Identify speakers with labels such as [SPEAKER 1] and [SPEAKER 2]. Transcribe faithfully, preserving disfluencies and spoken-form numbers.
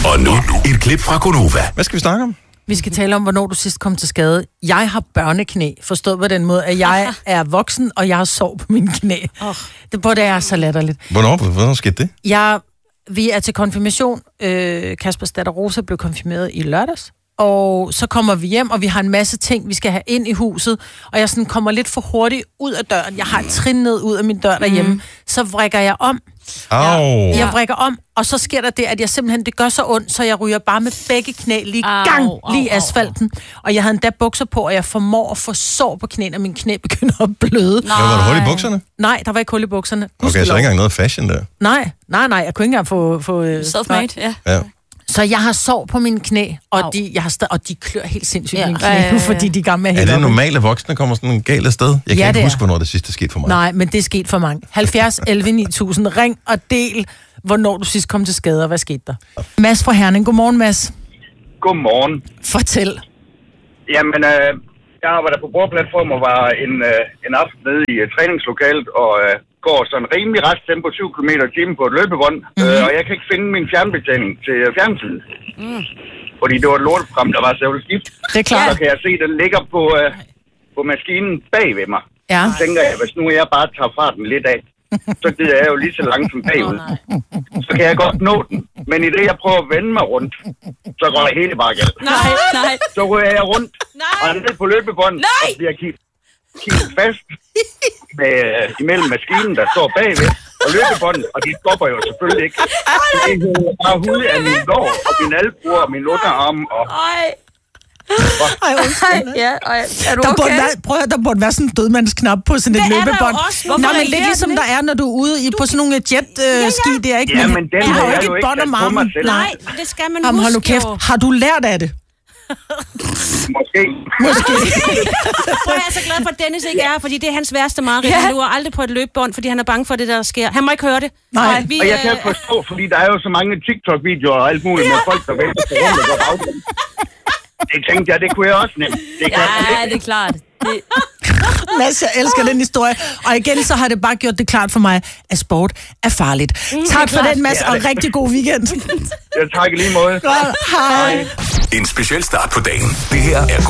[SPEAKER 1] Og nu, et klip fra Gonova.
[SPEAKER 2] Hvad skal vi snakke om?
[SPEAKER 3] Vi skal tale om, hvornår du sidst kom til skade. Jeg har børneknæ, forstået på den måde, at jeg er voksen, og jeg har sov på mine knæ. Oh. Det burde jeg så latterligt.
[SPEAKER 2] Hvornår, hvornår skete det?
[SPEAKER 3] Jeg, vi er til konfirmation. Øh, Kaspers datter Rosa blev konfirmeret i lørdags. Og så kommer vi hjem, og vi har en masse ting, vi skal have ind i huset. Og jeg sådan kommer lidt for hurtigt ud af døren. Jeg har et trin ned ud af min dør derhjemme. Mm. Så vrikker jeg om.
[SPEAKER 2] Au.
[SPEAKER 3] Jeg, jeg vrikker om, og så sker der det, at jeg simpelthen, det gør så ondt, så jeg ryger bare med begge knæ lige
[SPEAKER 4] Au,
[SPEAKER 3] gang,
[SPEAKER 4] au,
[SPEAKER 3] lige
[SPEAKER 4] au,
[SPEAKER 3] asfalten. Og jeg havde endda bukser på, og jeg formår at få sår på knæene, og mine knæ begynder at bløde.
[SPEAKER 2] Nej. Var der hul i bukserne?
[SPEAKER 3] Nej, der var ikke hul i bukserne.
[SPEAKER 2] Okay, så er ikke engang noget fashion der.
[SPEAKER 3] Nej, nej, nej, jeg kunne ikke engang få... få
[SPEAKER 4] Self-made, ja.
[SPEAKER 2] Ja.
[SPEAKER 3] Så jeg har sår på mine knæ, og de, jeg har stad, og de klør helt sindssygt
[SPEAKER 4] Ja.
[SPEAKER 3] mine knæ, ja, ja, ja. fordi de er gamle med at
[SPEAKER 2] Er
[SPEAKER 3] hælde
[SPEAKER 2] det
[SPEAKER 3] op.
[SPEAKER 2] normalt, at voksne kommer sådan en galt afsted? Jeg kan
[SPEAKER 3] Ja,
[SPEAKER 2] ikke
[SPEAKER 3] det
[SPEAKER 2] huske,
[SPEAKER 3] er.
[SPEAKER 2] hvornår det sidste skete for mig.
[SPEAKER 3] Nej, men det er sket for mange. halvfjerds elleve ni tusind. Ring og del, hvornår du sidst kom til skade, og hvad skete der? Mads fra Herning. Godmorgen, Mads.
[SPEAKER 5] Godmorgen.
[SPEAKER 3] Fortæl.
[SPEAKER 5] Jamen, øh, jeg arbejder på bordplatform og var en, øh, en aften nede i uh, træningslokalet og øh, går sådan rimelig rest tempo syv kilometer i timen på et løbebånd. Mm-hmm. Øh, og jeg kan ikke finde min fjernbetjening til uh, fjernsynet. Mm. Fordi det var et lorteprogram, der var så jeg ville skifte.
[SPEAKER 3] Det er klart.
[SPEAKER 5] Så kan jeg se, at den ligger på, øh, på maskinen bag ved mig.
[SPEAKER 3] Ja.
[SPEAKER 5] Så tænker jeg, hvis nu jeg bare tager farten lidt af, så gider jeg jo lige så langsomt bagud. Så kan jeg godt nå den. Men i det, jeg prøver at vende mig rundt, så går det hele bare galt.
[SPEAKER 4] Nej, nej.
[SPEAKER 5] Så ryger jeg rundt
[SPEAKER 4] Nej.
[SPEAKER 5] og ned på løbebåndet og bliver kigget fast med, uh, imellem maskinen, der står bagved, og løbebåndet, og de stopper jo selvfølgelig ikke. Det er bare hud af min lår, og min albuer, og min underarm, og...
[SPEAKER 4] Ej.
[SPEAKER 3] Ej, undskyld.
[SPEAKER 4] Ja, ej. Er du
[SPEAKER 3] Der burde,
[SPEAKER 4] okay?
[SPEAKER 3] være, prøv at høre, der burde være sådan en dødmandsknap på sådan et
[SPEAKER 4] Det er der
[SPEAKER 3] løbebånd.
[SPEAKER 4] jo også. Hvorfor
[SPEAKER 3] Nej, men lidt
[SPEAKER 4] reagerer
[SPEAKER 3] ligesom
[SPEAKER 4] den
[SPEAKER 3] der er, når du er ude i, på sådan nogle jet-ski øh, ski der, ikke?
[SPEAKER 5] Ja, men den
[SPEAKER 3] de har
[SPEAKER 5] har
[SPEAKER 3] jo
[SPEAKER 5] jeg
[SPEAKER 3] ikke
[SPEAKER 5] jo
[SPEAKER 3] et
[SPEAKER 5] ikke
[SPEAKER 3] bånd om
[SPEAKER 5] sat på mig
[SPEAKER 3] armen.
[SPEAKER 5] selv.
[SPEAKER 4] Nej, det skal man
[SPEAKER 3] Jamen,
[SPEAKER 4] huske
[SPEAKER 3] hold nu kæft.
[SPEAKER 4] jo.
[SPEAKER 3] Har du lært af det?
[SPEAKER 5] Måske.
[SPEAKER 3] Måske.
[SPEAKER 4] Prøv, jeg er så glad for, at Dennis ikke er, fordi det er hans værste mareridt.
[SPEAKER 3] Ja.
[SPEAKER 4] Han løber aldrig på et løbebånd, fordi han er bange for det, der sker. Han må ikke høre det.
[SPEAKER 3] Nej.
[SPEAKER 4] vi,
[SPEAKER 5] Og jeg kan
[SPEAKER 4] øh,
[SPEAKER 5] ikke forstå, fordi der er jo så mange TikTok-videoer og alt muligt med folk, der vælger sig rundt og går baglæns. Det tænkte jeg, det kunne jeg også nemt. Det kan jeg
[SPEAKER 4] Ja,
[SPEAKER 5] ikke.
[SPEAKER 4] det er klart. Det...
[SPEAKER 3] Mads, jeg elsker den historie. Og igen, så har det bare gjort det klart for mig, at sport er farligt. Mm, tak for
[SPEAKER 4] klart.
[SPEAKER 3] den, Mads, og rigtig god weekend.
[SPEAKER 5] Jeg takker lige måde.
[SPEAKER 3] Godt, hej.
[SPEAKER 1] En speciel start på dagen. Det her er